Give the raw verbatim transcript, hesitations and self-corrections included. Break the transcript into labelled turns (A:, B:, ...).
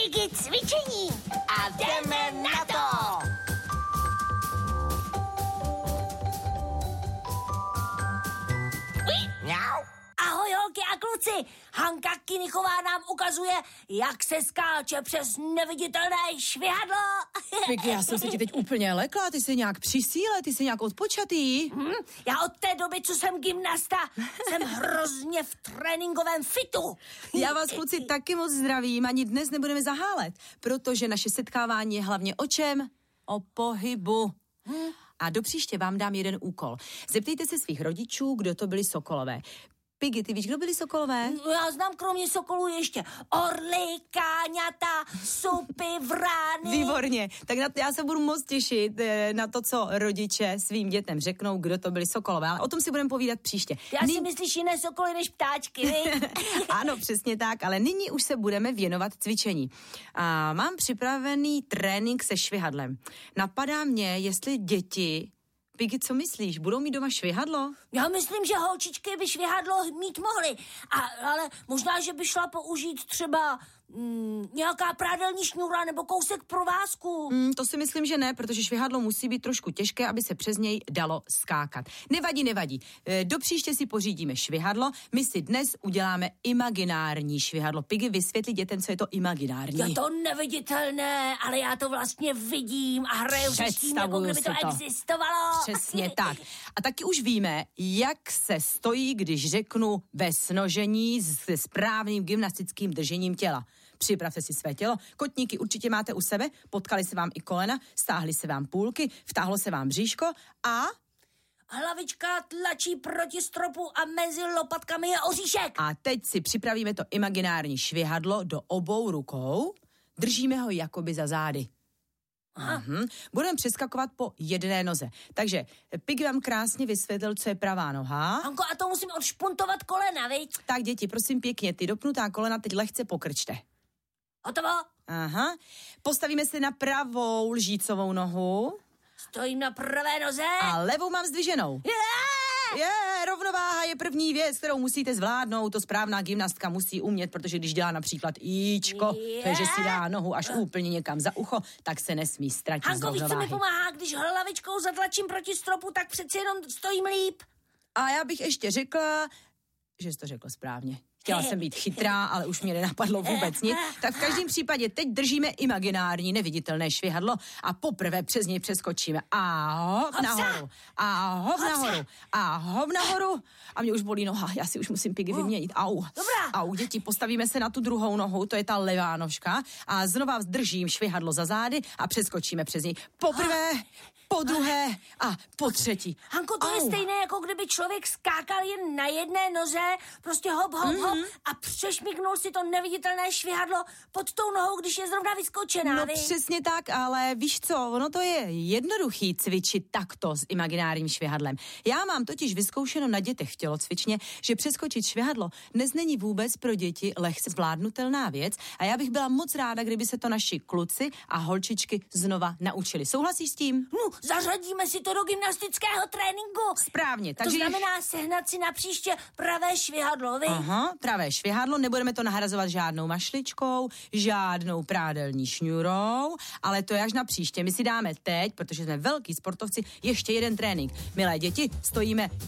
A: Piggy cvičení a jdeme na to! Ahoj holky a kluci, Hanka Kinichová nám ukazuje, jak se skáče přes neviditelné švihadlo.
B: Piggy, já jsem se ti teď úplně lekla, ty jsi nějak při síle, ty jsi nějak odpočatý.
A: Hmm, já od té doby, co jsem gymnasta, jsem hrozně v tréninkovém fitu.
B: Já vás, kluci, taky moc zdravím, ani dnes nebudeme zahálet, protože naše setkávání je hlavně o čem? O pohybu. Hmm. A do příště vám dám jeden úkol. Zeptejte se svých rodičů, kdo to byli sokolové. Piggy, ty víš, kdo byli sokolové?
A: Já znám kromě sokolů ještě orly, káňata, supy, vrány.
B: Výborně, tak na to já se budu moc těšit na to, co rodiče svým dětem řeknou, kdo to byli sokolové, ale o tom si budeme povídat příště.
A: Já si myslíš jiné sokoly než ptáčky, vy?
B: Ano, přesně tak, ale nyní už se budeme věnovat cvičení. A mám připravený trénink se švihadlem. Napadá mě, jestli děti... Piggy, co myslíš? Budou mít doma švihadlo?
A: Já myslím, že holčičky by švihadlo mít mohly. A, ale možná, že by šla použít třeba mm, nějaká prádelní šňůra nebo kousek provázku.
B: Mm, to si myslím, že ne, protože švihadlo musí být trošku těžké, aby se přes něj dalo skákat. Nevadí, nevadí. E, do příště si pořídíme švihadlo. My si dnes uděláme imaginární švihadlo. Piggy, vysvětli dětem, co je to imaginární.
A: Je to neviditelné, ale já to vlastně vidím a hraju se s tím, jako kdyby to, to existovalo.
B: Přesně tak. A taky už víme, jak se stojí, když řeknu ve snožení se správným gymnastickým držením těla. Připravte si své tělo. Kotníky určitě máte u sebe, potkali se vám i kolena, stáhly se vám půlky, vtáhlo se vám bříško a...
A: Hlavička tlačí proti stropu a mezi lopatkami je oříšek.
B: A teď si připravíme to imaginární švihadlo do obou rukou. Držíme ho jakoby za zády. Mhm. Budeme přeskakovat po jedné noze. Takže Piggy vám krásně vysvětlil, co je pravá noha.
A: Hanko, a to musím odšpuntovat kolena, viď?
B: Tak děti, prosím pěkně, ty dopnutá kolena teď lehce pokrčte.
A: Hotovo?
B: Aha. Postavíme se na pravou lžícovou nohu.
A: Stojím na pravé noze.
B: A levou mám zdviženou.
A: Je,
B: je, rovnováha je první věc, kterou musíte zvládnout. To správná gymnastka musí umět, protože když dělá například íčko,
A: Je.
B: to je, že si dá nohu až úplně někam za ucho, tak se nesmí ztratit z
A: Hanko, víš, co
B: rovnováhy.
A: mi pomáhá, když hlavičkou zatlačím proti stropu, tak přeci jenom stojím líp.
B: A já bych ještě řekla, že jsi to řekl správně. Chtěla jsem být chytrá, ale už mě nenapadlo vůbec nic. Tak v každém případě teď držíme imaginární neviditelné švihadlo a poprvé přes něj přeskočíme. A hop nahoru. A hop nahoru. A hop nahoru. A mě už bolí noha. Já si už musím Piggy vyměnit. Au.
A: Dobrá.
B: Au, děti, postavíme se na tu druhou nohu, to je ta levá nožka. A znova držím švihadlo za zády a přeskočíme přes něj. Poprvé, po druhé a po třetí.
A: Hanko, to
B: Au.
A: je stejné, jako kdyby člověk skákal jen na jedné noze, prostě hop, hop,
B: Mhm.
A: hop a přešmiknul si to neviditelné švihadlo pod tou nohou, když je zrovna vyskočená.
B: No
A: vy?
B: přesně tak, ale víš co, ono to je jednoduchý cvičit takto s imaginárním švihadlem. Já mám totiž vyzkoušeno na dětech v tělocvičně, že přeskočit švihadlo dnes není vůbec pro děti lehce zvládnutelná věc a já bych byla moc ráda, kdyby se to naši kluci a holčičky znova naučili. Souhlasíš s tím?
A: No, zařadíme si to do gymnastického tréninku.
B: Správně,
A: To
B: takže...
A: znamená sehnat si na příště pravé švihadlo, vy?
B: Aha, pravé švihadlo, nebudeme to nahrazovat žádnou mašličkou, žádnou prádelní šňůrou, ale to je až na příště. My si dáme teď, protože jsme velký sportovci, ještě jeden trénink. Milé děti, stojíme